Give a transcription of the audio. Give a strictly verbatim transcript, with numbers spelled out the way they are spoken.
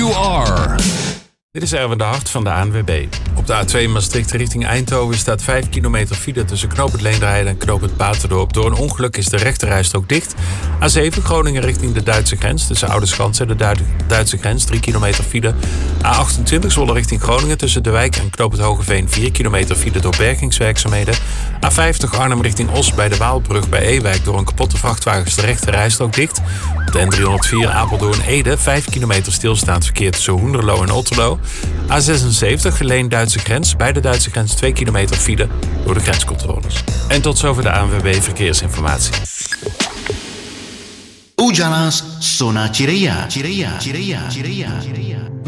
You Are. Dit is Erwin de Hart van de A N W B. Op de A twee Maastricht richting Eindhoven staat vijf kilometer file tussen knooppunt Leenderheide en knooppunt Paterdorp. Door een ongeluk is de rechterrijstrook dicht. A zeven Groningen richting de Duitse grens tussen Oudeschans en de Duit- Duitse grens drie kilometer file. A achtentwintig Zwolle richting Groningen tussen De Wijk en knooppunt Hogeveen vier kilometer file door bergingswerkzaamheden. A vijftig Arnhem richting Os bij de Waalbrug bij Ewijk. Door een kapotte vrachtwagen is de rechterrijstrook dicht. Op de N driehonderdvier Apeldoorn-Ede vijf kilometer stilstaand verkeer tussen Hoenderloo en Otterlo. A zesenzeventig Geleen-Duitse grens. Bij de Duitse grens twee kilometer file door de grenscontroles. En tot zover de A N W B Verkeersinformatie. Ujala's Sona Cireia. Cireia. Cireia. Cireia. Cireia.